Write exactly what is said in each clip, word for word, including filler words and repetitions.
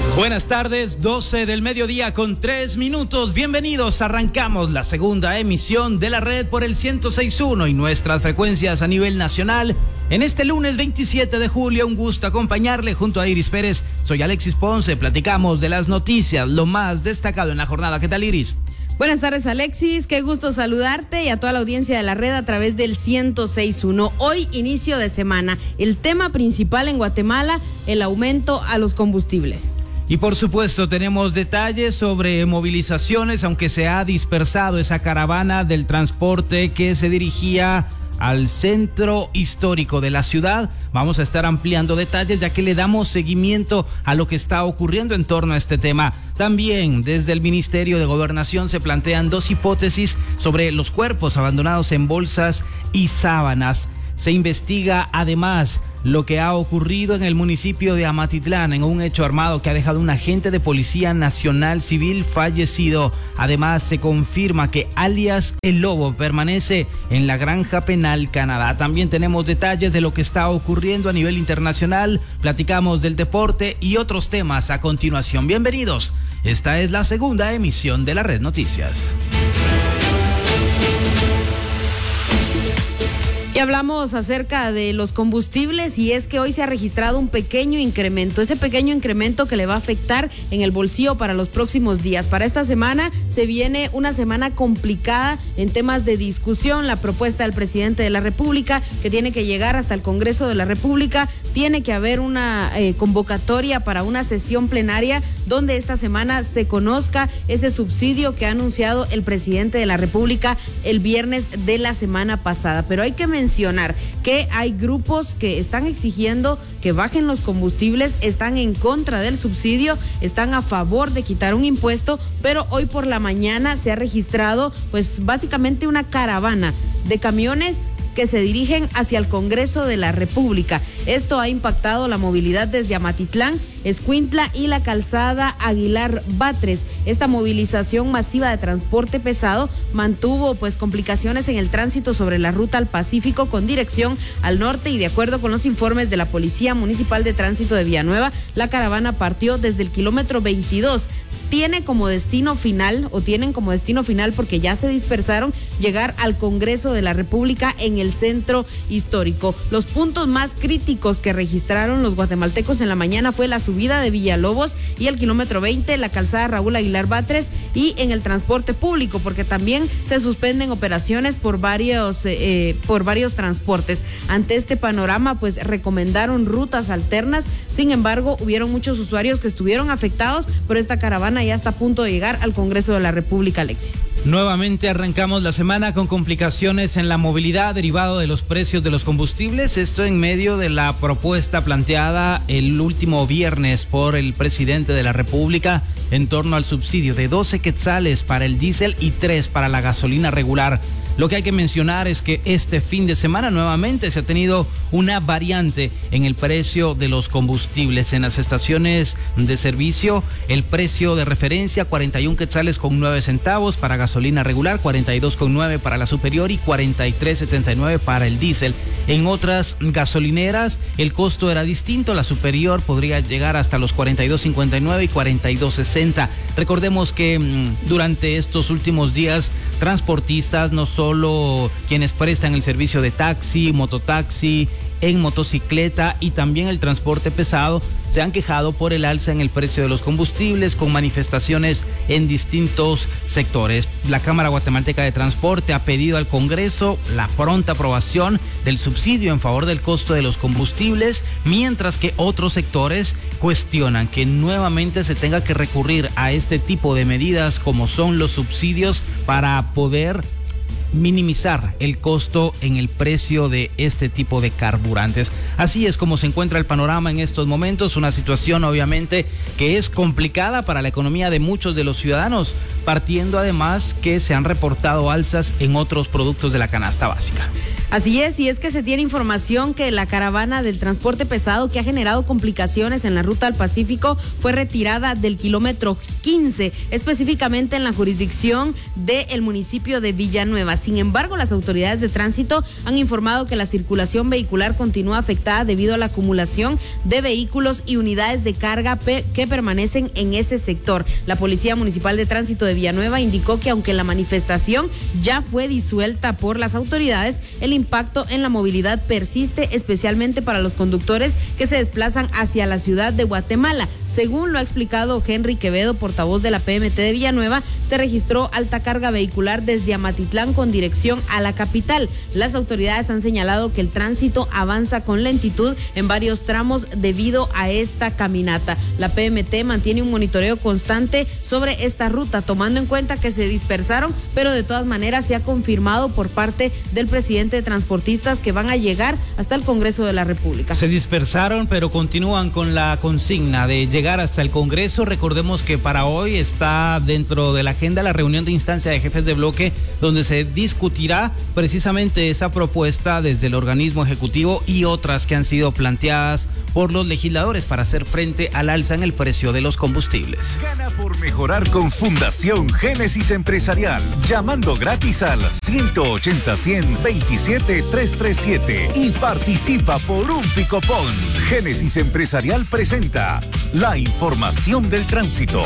Buenas tardes, doce del mediodía con tres minutos. Bienvenidos, arrancamos la segunda emisión de la red por el ciento seis punto uno y nuestras frecuencias a nivel nacional. En este lunes veintisiete de julio, un gusto acompañarle junto a Iris Pérez. Soy Alexis Ponce, platicamos de las noticias, lo más destacado en la jornada. ¿Qué tal, Iris? Buenas tardes, Alexis, qué gusto saludarte y a toda la audiencia de la red a través del ciento seis punto uno. Hoy, inicio de semana, el tema principal en Guatemala, el aumento a los combustibles. Y por supuesto tenemos detalles sobre movilizaciones, aunque se ha dispersado esa caravana del transporte que se dirigía al centro histórico de la ciudad. Vamos a estar ampliando detalles ya que le damos seguimiento a lo que está ocurriendo en torno a este tema. También desde el Ministerio de Gobernación se plantean dos hipótesis sobre los cuerpos abandonados en bolsas y sábanas. Se investiga además lo que ha ocurrido en el municipio de Amatitlán en un hecho armado que ha dejado un agente de Policía Nacional Civil fallecido. Además, se confirma que alias El Lobo permanece en la Granja Penal Canadá. También tenemos detalles de lo que está ocurriendo a nivel internacional. Platicamos del deporte y otros temas a continuación. Bienvenidos. Esta es la segunda emisión de la Red Noticias. Y hablamos acerca de los combustibles y es que hoy se ha registrado un pequeño incremento, ese pequeño incremento que le va a afectar en el bolsillo para los próximos días. Para esta semana se viene una semana complicada en temas de discusión. La propuesta del presidente de la República que tiene que llegar hasta el Congreso de la República, tiene que haber una eh, convocatoria para una sesión plenaria donde esta semana se conozca ese subsidio que ha anunciado el presidente de la República el viernes de la semana pasada. Pero hay que mencionar que hay grupos que están exigiendo que bajen los combustibles, están en contra del subsidio, están a favor de quitar un impuesto, pero hoy por la mañana se ha registrado pues básicamente una caravana de camiones que se dirigen hacia el Congreso de la República. Esto ha impactado la movilidad desde Amatitlán, Escuintla y la calzada Aguilar Batres. Esta movilización masiva de transporte pesado mantuvo pues complicaciones en el tránsito sobre la ruta al Pacífico con dirección al norte y de acuerdo con los informes de la Policía Municipal de Tránsito de Villanueva, la caravana partió desde el kilómetro veintidós. Tiene como destino final, o tienen como destino final porque ya se dispersaron, llegar al Congreso de la República en el centro histórico. Los puntos más críticos que registraron los guatemaltecos en la mañana fue la subida de Villalobos y el kilómetro veinte, la calzada Raúl Aguilar Batres y en el transporte público, porque también se suspenden operaciones por varios, eh, por varios transportes. Ante este panorama, pues recomendaron rutas alternas. Sin embargo, hubieron muchos usuarios que estuvieron afectados por esta caravana. Ya está a punto de llegar al Congreso de la República, Alexis. Nuevamente arrancamos la semana con complicaciones en la movilidad derivado de los precios de los combustibles. Esto en medio de la propuesta planteada el último viernes por el presidente de la República en torno al subsidio de doce quetzales para el diésel y tres para la gasolina regular. Lo que hay que mencionar es que este fin de semana nuevamente se ha tenido una variante en el precio de los combustibles. En las estaciones de servicio, el precio de referencia cuarenta y un quetzales con nueve centavos para gasolina regular, cuarenta y dos con nueve para la superior y cuarenta y tres setenta y nueve para el diésel. En otras gasolineras el costo era distinto, la superior podría llegar hasta los cuarenta y dos cincuenta y nueve y cuarenta y dos sesenta. Recordemos que mmm, durante estos últimos días transportistas, no solo quienes prestan el servicio de taxi, mototaxi, en motocicleta y también el transporte pesado, se han quejado por el alza en el precio de los combustibles con manifestaciones en distintos sectores. La Cámara Guatemalteca de Transporte ha pedido al Congreso la pronta aprobación del subsidio en favor del costo de los combustibles, mientras que otros sectores cuestionan que nuevamente se tenga que recurrir a este tipo de medidas como son los subsidios para poder minimizar el costo en el precio de este tipo de carburantes. Así es como se encuentra el panorama en estos momentos, una situación obviamente que es complicada para la economía de muchos de los ciudadanos, partiendo además que se han reportado alzas en otros productos de la canasta básica. Así es, y es que se tiene información que la caravana del transporte pesado que ha generado complicaciones en la ruta al Pacífico fue retirada del kilómetro quince, específicamente en la jurisdicción del municipio de Villanueva. Sin embargo, las autoridades de tránsito han informado que la circulación vehicular continúa afectada debido a la acumulación de vehículos y unidades de carga pe- que permanecen en ese sector. La Policía Municipal de Tránsito de Villanueva indicó que aunque la manifestación ya fue disuelta por las autoridades, el impacto en la movilidad persiste, especialmente para los conductores que se desplazan hacia la ciudad de Guatemala. Según lo ha explicado Henry Quevedo, portavoz de la P M T de Villanueva, se registró alta carga vehicular desde Amatitlán con dirección a la capital. Las autoridades han señalado que el tránsito avanza con lentitud en varios tramos debido a esta caminata. La P M T mantiene un monitoreo constante sobre esta ruta, tomando en cuenta que se dispersaron, pero de todas maneras se ha confirmado por parte del presidente de transportistas que van a llegar hasta el Congreso de la República. Se dispersaron, pero continúan con la consigna de llegar hasta el Congreso. Recordemos que para hoy está dentro de la agenda la reunión de instancia de jefes de bloque, donde se discutirá precisamente esa propuesta desde el organismo ejecutivo y otras que han sido planteadas por los legisladores para hacer frente al alza en el precio de los combustibles. Gana por mejorar con Fundación Génesis Empresarial, llamando gratis al ciento ochenta, cien, veintisiete, trescientos treinta y siete y participa por un picopón. Génesis Empresarial presenta la información del tránsito.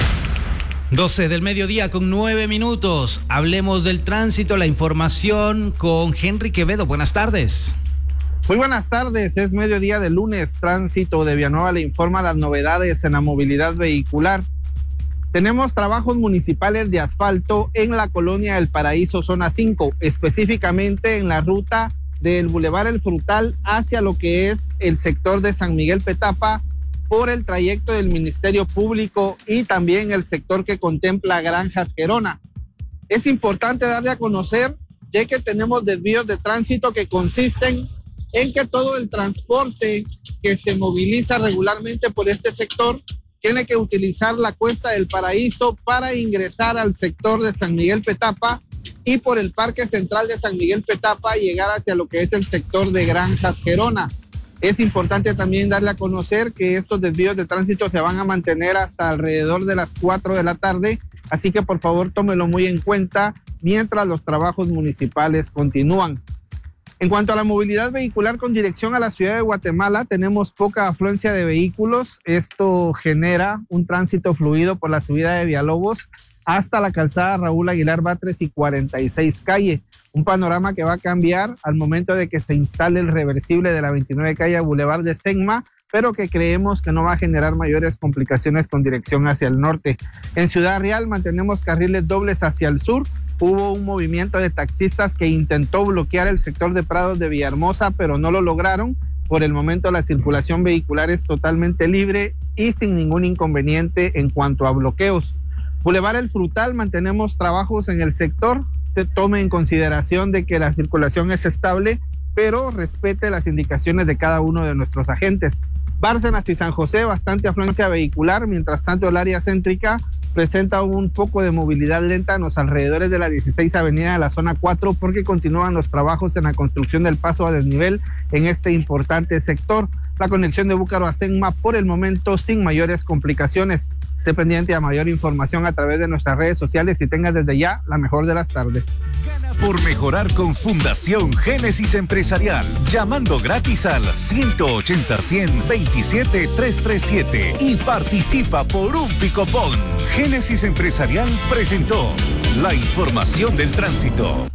doce del mediodía con nueve minutos. Hablemos del tránsito, la información con Henry Quevedo. Buenas tardes. Muy buenas tardes, es mediodía de lunes. Tránsito de Villanueva le informa las novedades en la movilidad vehicular. Tenemos trabajos municipales de asfalto en la colonia El Paraíso, zona cinco, específicamente en la ruta del Boulevard El Frutal hacia lo que es el sector de San Miguel Petapa, por el trayecto del Ministerio Público y también el sector que contempla Granjas Gerona. Es importante darle a conocer ya que tenemos desvíos de tránsito que consisten en que todo el transporte que se moviliza regularmente por este sector tiene que utilizar la Cuesta del Paraíso para ingresar al sector de San Miguel Petapa y por el Parque Central de San Miguel Petapa llegar hacia lo que es el sector de Granjas Gerona. Es importante también darle a conocer que estos desvíos de tránsito se van a mantener hasta alrededor de las cuatro de la tarde, así que por favor tómelo muy en cuenta mientras los trabajos municipales continúan. En cuanto a la movilidad vehicular con dirección a la ciudad de Guatemala, tenemos poca afluencia de vehículos. Esto genera un tránsito fluido por la subida de Villalobos hasta la calzada Raúl Aguilar Batres y cuarenta y seis calle. Un panorama que va a cambiar al momento de que se instale el reversible de la veintinueve calle Boulevard de Senma, pero que creemos que no va a generar mayores complicaciones con dirección hacia el norte. En Ciudad Real mantenemos carriles dobles hacia el sur. Hubo un movimiento de taxistas que intentó bloquear el sector de Prados de Villahermosa, pero no lo lograron. Por el momento la circulación vehicular es totalmente libre y sin ningún inconveniente en cuanto a bloqueos. Boulevard El Frutal mantenemos trabajos en el sector. Se tome en consideración de que la circulación es estable, pero respete las indicaciones de cada uno de nuestros agentes. Bárcenas y San José, bastante afluencia vehicular, mientras tanto el área céntrica presenta un poco de movilidad lenta en los alrededores de la dieciséis avenida de la zona cuatro porque continúan los trabajos en la construcción del paso a desnivel en este importante sector. La conexión de Búcaro a Senma por el momento sin mayores complicaciones. Esté pendiente a mayor información a través de nuestras redes sociales y tenga desde ya la mejor de las tardes. Gana por mejorar con Fundación Génesis Empresarial, llamando gratis al ciento ochenta, cien, veintisiete, trescientos treinta y siete y participa por un picopón. Génesis Empresarial presentó la información del tránsito.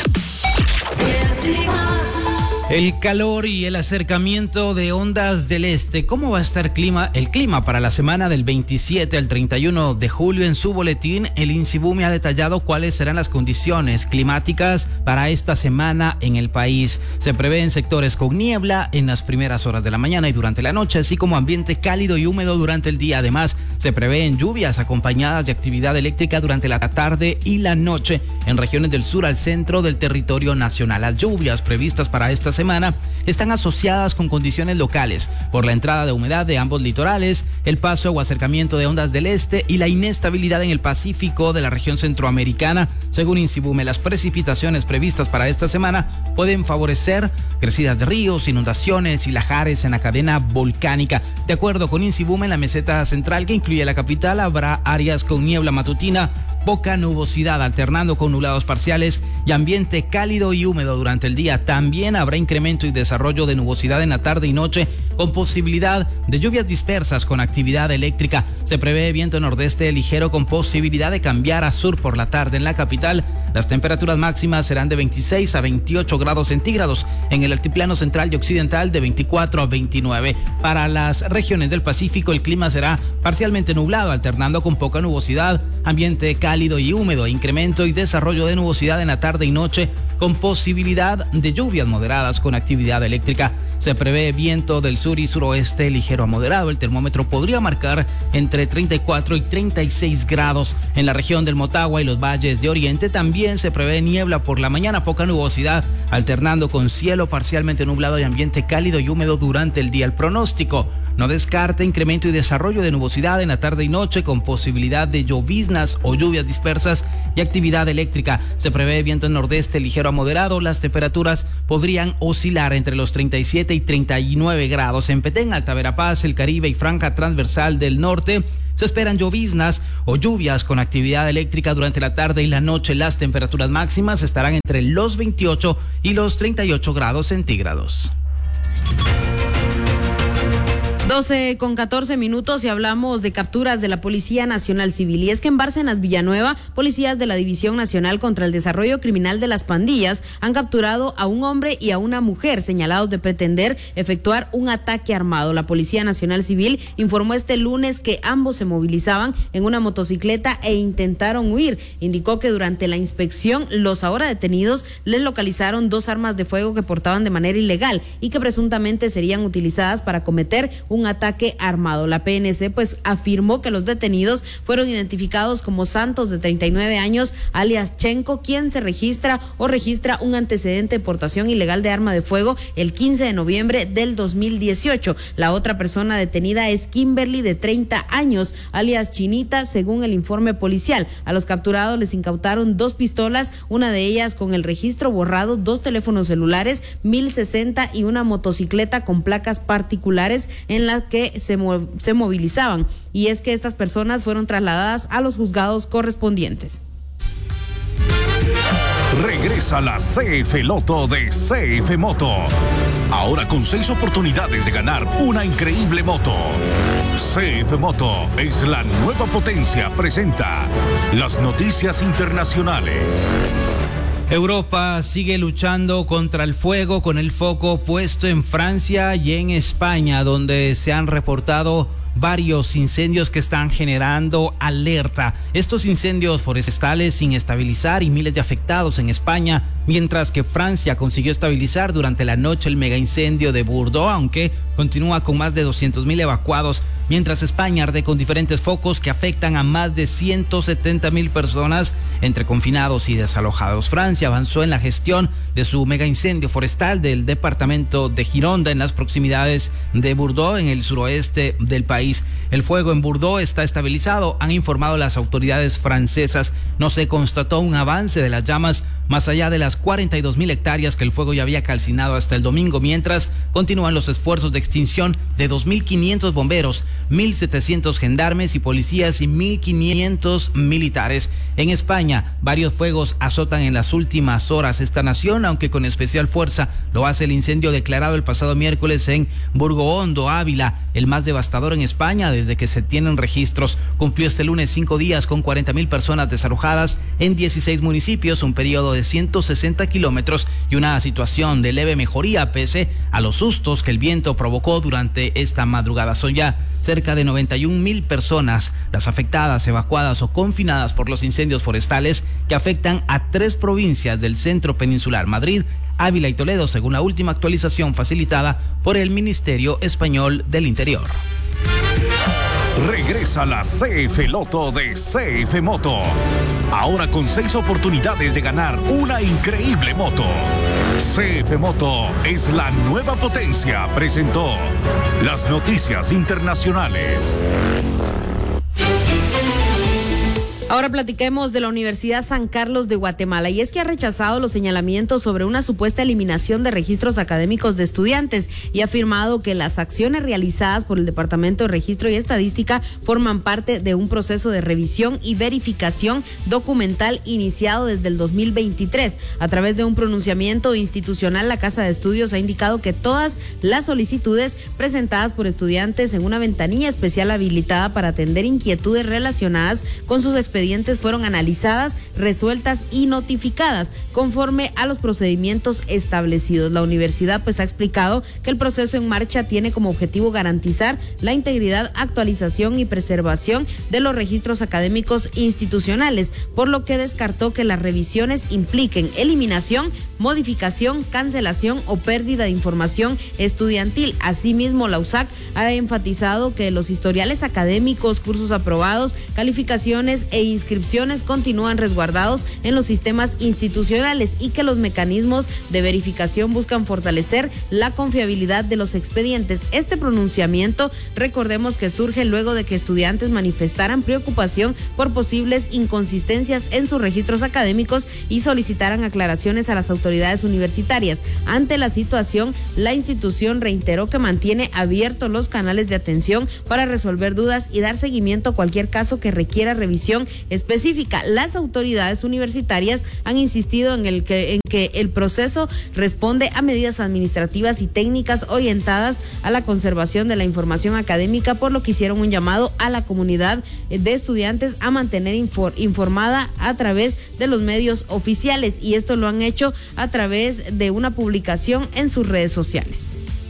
El calor y el acercamiento de ondas del este. ¿Cómo va a estar clima, el clima para la semana del veintisiete al treinta y uno de julio? En su boletín, el INSIBUME ha detallado cuáles serán las condiciones climáticas para esta semana en el país. Se prevén sectores con niebla en las primeras horas de la mañana y durante la noche, así como ambiente cálido y húmedo durante el día. Además, se prevén lluvias acompañadas de actividad eléctrica durante la tarde y la noche en regiones del sur al centro del territorio nacional. Las lluvias previstas para esta semana están asociadas con condiciones locales por la entrada de humedad de ambos litorales, el paso o acercamiento de ondas del este y la inestabilidad en el Pacífico de la región centroamericana. Según Insibume, las precipitaciones previstas para esta semana pueden favorecer crecidas de ríos, inundaciones y lajares en la cadena volcánica. De acuerdo con Insibume, en la meseta central, que incluye la capital, habrá áreas con niebla matutina, poca nubosidad alternando con nublados parciales y ambiente cálido y húmedo durante el día. También habrá incremento y desarrollo de nubosidad en la tarde y noche con posibilidad de lluvias dispersas con actividad eléctrica. Se prevé viento nordeste ligero con posibilidad de cambiar a sur por la tarde en la capital. Las temperaturas máximas serán de veintiséis a veintiocho grados centígrados, en el altiplano central y occidental de veinticuatro a veintinueve. Para las regiones del Pacífico el clima será parcialmente nublado alternando con poca nubosidad, ambiente cálido y húmedo, incremento y desarrollo de nubosidad en la tarde y noche con posibilidad de lluvias moderadas con actividad eléctrica. Se prevé viento del sur y suroeste ligero a moderado. El termómetro podría marcar entre treinta y cuatro y treinta y seis grados. En la región del Motagua y los valles de Oriente también se prevé niebla por la mañana, poca nubosidad, alternando con cielo parcialmente nublado y ambiente cálido y húmedo durante el día. El pronóstico no descarta incremento y desarrollo de nubosidad en la tarde y noche con posibilidad de lloviznas o lluvias dispersas y actividad eléctrica. Se prevé viento en nordeste ligero a moderado. Las temperaturas podrían oscilar entre los treinta y siete y treinta y nueve grados. En Petén, Alta Verapaz, el Caribe y franja transversal del norte se esperan lloviznas o lluvias con actividad eléctrica durante la tarde y la noche. Las temperaturas máximas estarán entre los veintiocho y los treinta y ocho grados centígrados. doce con catorce minutos y hablamos de capturas de la Policía Nacional Civil. Y es que en Bárcenas, Villanueva, policías de la División Nacional contra el Desarrollo Criminal de las Pandillas han capturado a un hombre y a una mujer señalados de pretender efectuar un ataque armado. La Policía Nacional Civil informó este lunes que ambos se movilizaban en una motocicleta e intentaron huir. Indicó que durante la inspección los ahora detenidos les localizaron dos armas de fuego que portaban de manera ilegal y que presuntamente serían utilizadas para cometer un un ataque armado. La P N C pues afirmó que los detenidos fueron identificados como Santos, de treinta y nueve años, alias Chenco, quien se registra o registra un antecedente de portación ilegal de arma de fuego el quince de noviembre del dos mil dieciocho. La otra persona detenida es Kimberly, de treinta años, alias Chinita, según el informe policial. A los capturados les incautaron dos pistolas, una de ellas con el registro borrado, dos teléfonos celulares, mil sesenta y una motocicleta con placas particulares en la que se, mo- se movilizaban, y es que estas personas fueron trasladadas a los juzgados correspondientes. Regresa la C F Loto de C F Moto. Ahora con seis oportunidades de ganar una increíble moto. C F Moto es la nueva potencia. Presenta las noticias internacionales. Europa sigue luchando contra el fuego con el foco puesto en Francia y en España, donde se han reportado varios incendios que están generando alerta. Estos incendios forestales sin estabilizar y miles de afectados en España, mientras que Francia consiguió estabilizar durante la noche el mega incendio de Bordeaux, aunque continúa con más de doscientos mil evacuados, mientras España arde con diferentes focos que afectan a más de ciento setenta mil personas entre confinados y desalojados. Francia avanzó en la gestión de su mega incendio forestal del departamento de Gironda, en las proximidades de Bordeaux, en el suroeste del país. El fuego en Bordeaux está estabilizado, han informado las autoridades francesas. No se constató un avance de las llamas más allá de las cuarenta y dos mil hectáreas que el fuego ya había calcinado hasta el domingo, mientras continúan los esfuerzos de extinción de dos mil quinientos bomberos, mil setecientos gendarmes y policías y mil quinientos militares. En España, varios fuegos azotan en las últimas horas esta nación, aunque con especial fuerza lo hace el incendio declarado el pasado miércoles en Burgohondo, Ávila, el más devastador en España desde que se tienen registros. Cumplió este lunes cinco días con cuarenta mil personas desalojadas en dieciséis municipios, un periodo de ciento sesenta kilómetros y una situación de leve mejoría pese a los sustos que el viento provocó durante esta madrugada. Son ya cerca de noventa y un mil personas las afectadas, evacuadas o confinadas por los incendios forestales que afectan a tres provincias del centro peninsular: Madrid, Ávila y Toledo, según la última actualización facilitada por el Ministerio Español del Interior. Regresa la C F Loto de C F Moto. Ahora con seis oportunidades de ganar una increíble moto. C F Moto es la nueva potencia. Presentó las noticias internacionales. Ahora platiquemos de la Universidad San Carlos de Guatemala, y es que ha rechazado los señalamientos sobre una supuesta eliminación de registros académicos de estudiantes y ha afirmado que las acciones realizadas por el Departamento de Registro y Estadística forman parte de un proceso de revisión y verificación documental iniciado desde el dos mil veintitrés. A través de un pronunciamiento institucional, la Casa de Estudios ha indicado que todas las solicitudes presentadas por estudiantes en una ventanilla especial habilitada para atender inquietudes relacionadas con sus expedientes fueron analizadas, resueltas y notificadas conforme a los procedimientos establecidos. La universidad pues ha explicado que el proceso en marcha tiene como objetivo garantizar la integridad, actualización y preservación de los registros académicos institucionales, por lo que descartó que las revisiones impliquen eliminación, modificación, cancelación o pérdida de información estudiantil. Asimismo, la U S A C ha enfatizado que los historiales académicos, cursos aprobados, calificaciones e inscripciones continúan resguardados en los sistemas institucionales y que los mecanismos de verificación buscan fortalecer la confiabilidad de los expedientes. Este pronunciamiento, recordemos que surge luego de que estudiantes manifestaran preocupación por posibles inconsistencias en sus registros académicos y solicitaran aclaraciones a las autoridades universitarias. Ante la situación, la institución reiteró que mantiene abiertos los canales de atención para resolver dudas y dar seguimiento a cualquier caso que requiera revisión específica. Las autoridades universitarias han insistido en el que, en que el proceso responde a medidas administrativas y técnicas orientadas a la conservación de la información académica, por lo que hicieron un llamado a la comunidad de estudiantes a mantener infor, informada a través de los medios oficiales, y esto lo han hecho a través de una publicación en sus redes sociales.